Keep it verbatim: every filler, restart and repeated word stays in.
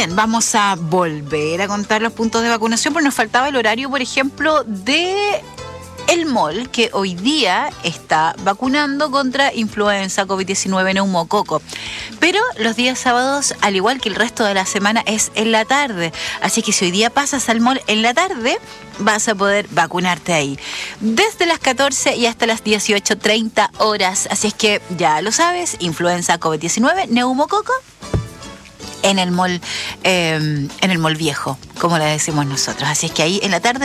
Bien, vamos a volver a contar los puntos de vacunación, pero nos faltaba el horario, por ejemplo, de el mall, que hoy día está vacunando contra influenza, COVID diecinueve, neumococo. Pero los días sábados, al igual que el resto de la semana, es en la tarde. Así que si hoy día pasas al mall en la tarde, vas a poder vacunarte ahí. Desde las catorce y hasta las dieciocho treinta horas. Así es que ya lo sabes, influenza, COVID diecinueve, neumococo, en el mall, eh, en el mall viejo, como le decimos nosotros. Así es que ahí en la tarde